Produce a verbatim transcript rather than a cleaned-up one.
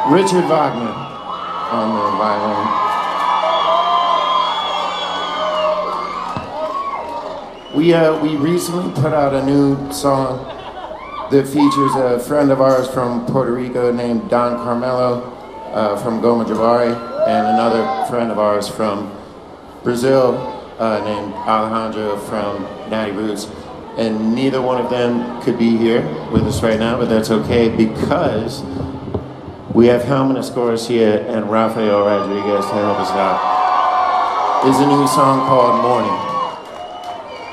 Richard Wagner on the violin. We, uh, we recently put out a new song that features a friend of ours from Puerto Rico named Don Carmelo uh, from Goma Jabari, and another friend of ours from Brazil uh, named Alejandro from Natty Roots. And neither one of them could be here with us right now, but that's okay because we have Helman Escoria and Rafael Rodriguez to help us out. It's a new song called Morning.